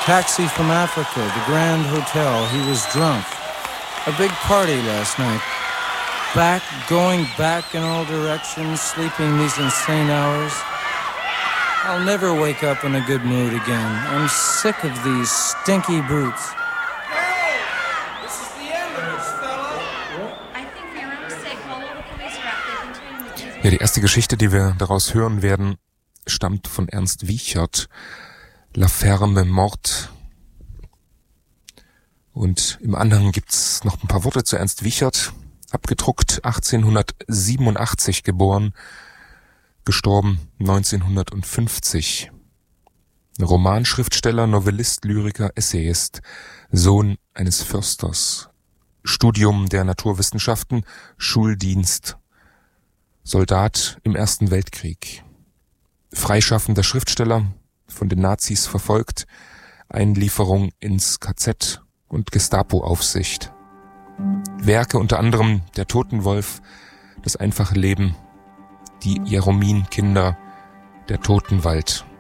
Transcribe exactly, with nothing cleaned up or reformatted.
Taxi from Africa, the Grand Hotel. He was drunk. A big party last night. Back, going back in all directions, sleeping these insane hours. I'll never wake up in a good mood again. I'm sick of these stinky brutes. Hey! This is the end of this, fella. I think for your own sake, call all the police around. They can tell you. Ja, die erste Geschichte, die wir daraus hören werden, stammt von Ernst Wiechert. La Ferme Mort. Und im Anhang gibt's noch ein paar Worte zu Ernst Wiechert. Abgedruckt, achtzehnhundertsiebenundachtzig geboren, gestorben neunzehnhundertfünfzig. Romanschriftsteller, Novellist, Lyriker, Essayist, Sohn eines Försters. Studium der Naturwissenschaften, Schuldienst, Soldat im Ersten Weltkrieg. Freischaffender Schriftsteller, von den Nazis verfolgt, Einlieferung ins K Z und Gestapo-Aufsicht. Werke unter anderem Der Totenwolf, Das einfache Leben, Die Jeromin-Kinder, Der Totenwald.